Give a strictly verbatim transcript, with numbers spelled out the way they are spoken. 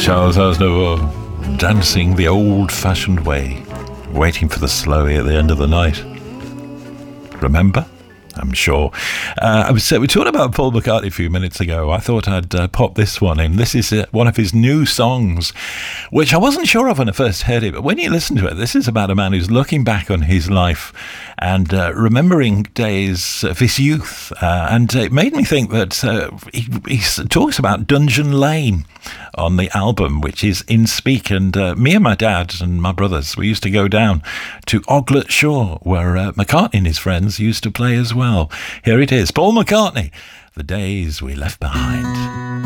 Charles Aznavour dancing the old-fashioned way, waiting for the slowie at the end of the night. Remember? I'm sure. Uh, I was, uh, we talked about Paul McCartney a few minutes ago. I thought I'd uh, pop this one in. This is uh, one of his new songs, which I wasn't sure of when I first heard it, but when you listen to it, this is about a man who's looking back on his life and uh, remembering days of his youth. Uh, and it made me think that uh, he, he talks about Dungeon Lane on the album, which is in Speak. And uh, me and my dad and my brothers, we used to go down to Oglet Shore, where uh, McCartney and his friends used to play as well. Here it is, Paul McCartney, The Days We Left Behind.